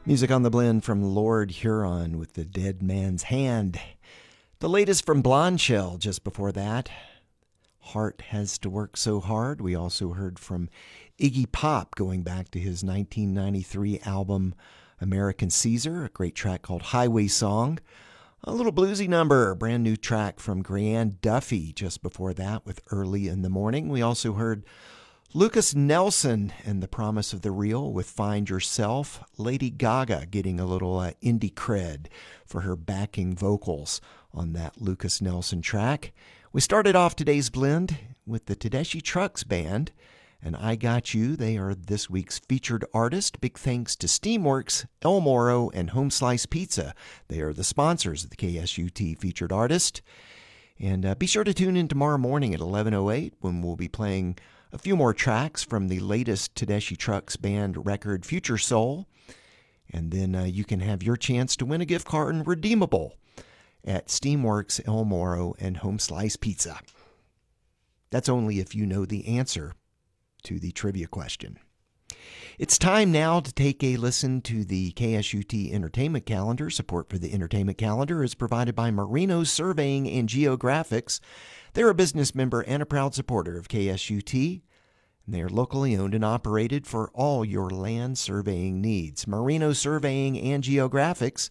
Music on the blend from Lord Huron with The Dead Man's Hand. The latest from Blonde Shell just before that. Heart Has to Work So Hard. We also heard from Iggy Pop going back to his 1993 album American Caesar, a great track called Highway Song. A little bluesy number, a brand new track from Grianne Duffy just before that with Early in the Morning. We also heard Lucas Nelson and The Promise of the Real with Find Yourself. Lady Gaga getting a little indie cred for her backing vocals on that Lucas Nelson track. We started off today's blend with the Tedeschi Trucks Band and I Got You. They are this week's featured artist. Big thanks to Steamworks, El Moro, and Home Slice Pizza. They are the sponsors of the KSUT featured artist. And be sure to tune in tomorrow morning at 11:08 when we'll be playing a few more tracks from the latest Tedeschi Trucks Band record, Future Soul. And then you can have your chance to win a gift card redeemable at Steamworks, El Moro, and Home Slice Pizza. That's only if you know the answer to the trivia question. It's time now to take a listen to the KSUT Entertainment Calendar. Support for the Entertainment Calendar is provided by Marino Surveying and Geographics. They're a business member and a proud supporter of KSUT. They are locally owned and operated for all your land surveying needs. Marino Surveying and Geographics,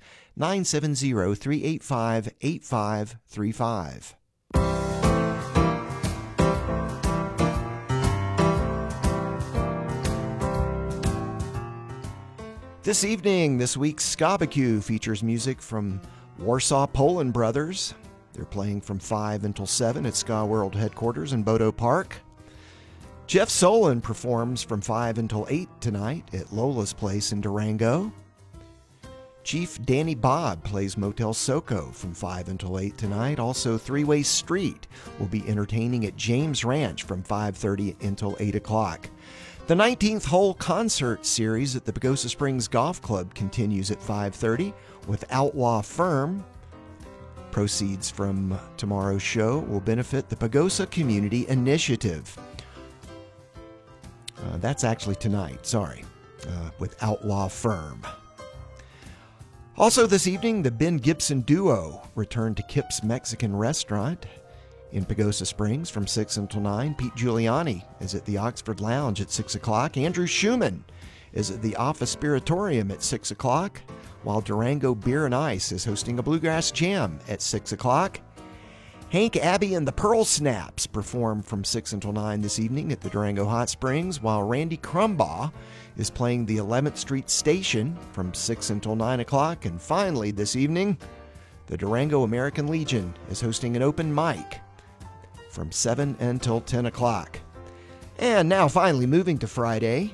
970-385-8535. This evening, this week's Ska-B-Q features music from Warsaw Poland Brothers. They're playing from 5 until 7 at Ska World headquarters in Bodo Park. Jeff Solon performs from 5 until 8 tonight at Lola's Place in Durango. Chief Danny Bob plays Motel Soko from 5 until 8 tonight. Also, Three-Way Street will be entertaining at James Ranch from 5:30 until 8 o'clock. The 19th hole concert series at the Pagosa Springs Golf Club continues at 5:30 with Outlaw Firm. Proceeds from tomorrow's show will benefit the Pagosa Community Initiative. That's actually tonight, with Outlaw Firm. Also this evening, the Ben Gibson Duo return to Kip's Mexican Restaurant in Pagosa Springs from 6 until 9. Pete Giuliani is at the Oxford Lounge at 6 o'clock. Andrew Schumann is at the Office Spiritorium at 6 o'clock, while Durango Beer and Ice is hosting a Bluegrass Jam at 6 o'clock. Hank Abbey and the Pearl Snaps perform from 6 until 9 this evening at the Durango Hot Springs, while Randy Crumbaugh is playing the 11th Street Station from 6 until 9 o'clock. And finally this evening, the Durango American Legion is hosting an open mic from 7 until 10 o'clock. And now finally moving to Friday,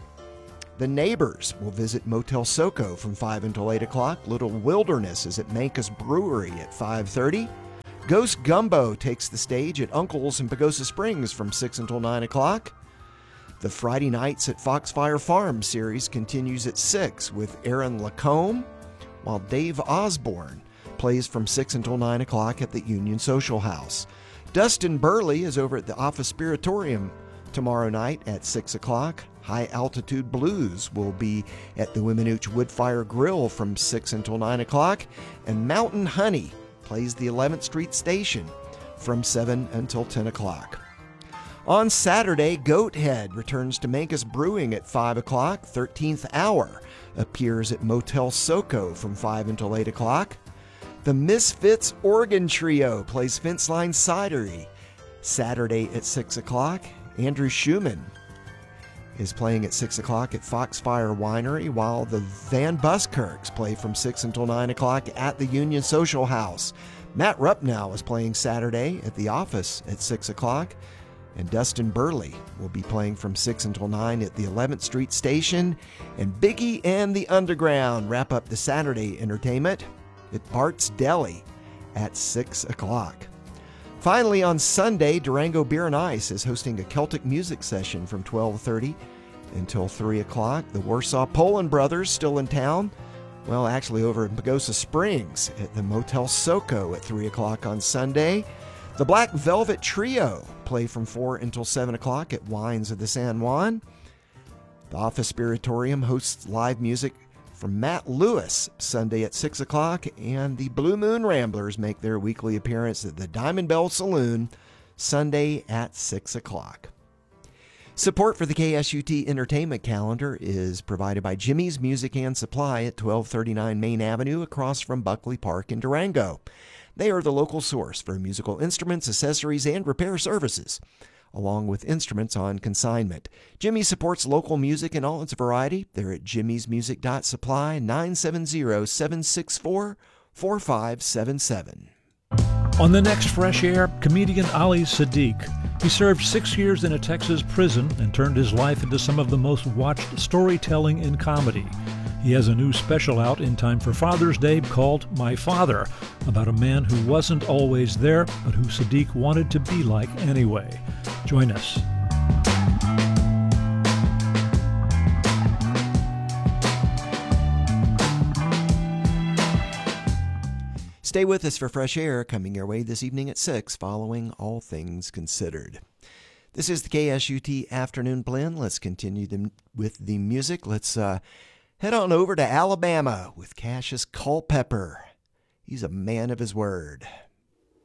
the Neighbors will visit Motel Soko from 5 until 8 o'clock. Little Wilderness is at Mankus Brewery at 5:30. Ghost Gumbo takes the stage at Uncle's in Pagosa Springs from 6 until 9 o'clock. The Friday Nights at Foxfire Farm series continues at 6 with Aaron Lacombe, while Dave Osborne plays from 6 until 9 o'clock at the Union Social House. Dustin Burley is over at the Office Spiritorium tomorrow night at 6 o'clock. High Altitude Blues will be at the Weminuche Woodfire Grill from 6 until 9 o'clock. And Mountain Honey plays the 11th Street Station from 7 until 10 o'clock. On Saturday, Goathead returns to Mankus Brewing at 5 o'clock. 13th Hour appears at Motel Soko from 5 until 8 o'clock. The Misfits Organ Trio plays Fence Line Cidery Saturday at 6 o'clock. Andrew Schumann is playing at 6 o'clock at Foxfire Winery, while the Van Buskirks play from 6 until 9 o'clock at the Union Social House. Matt Rupnow is playing Saturday at the Office at 6 o'clock, and Dustin Burley will be playing from 6 until 9 at the 11th Street Station. And Biggie and the Underground wrap up the Saturday entertainment at Bart's Deli at 6 o'clock. Finally, on Sunday, Durango Beer and Ice is hosting a Celtic music session from 12:30 until 3 o'clock. The Warsaw Poland Brothers still in town. Well, actually over in Pagosa Springs at the Motel Soko at 3 o'clock on Sunday. The Black Velvet Trio play from 4 until 7 o'clock at Wines of the San Juan. The Office Spiritorium hosts live music from Matt Lewis Sunday at 6 o'clock, and the Blue Moon Ramblers make their weekly appearance at the Diamond Bell Saloon Sunday at 6 o'clock. Support for the KSUT entertainment calendar is provided by Jimmy's Music and Supply at 1239 Main Avenue across from Buckley Park in Durango. They are the local source for musical instruments, accessories, and repair services, along with instruments on consignment. Jimmy supports local music in all its variety. They're at jimmysmusic.supply, 970-764-4577. On the next Fresh Air, comedian Ali Sadiq. He served 6 years in a Texas prison and turned his life into some of the most watched storytelling in comedy. He has a new special out in time for Father's Day called My Father, about a man who wasn't always there, but who Sadiq wanted to be like anyway. Join us. Stay with us for Fresh Air, coming your way this evening at 6, following All Things Considered. This is the KSUT Afternoon Blend. Let's continue with the music. Let's head on over to Alabama with Cassius Culpepper. He's a man of his word.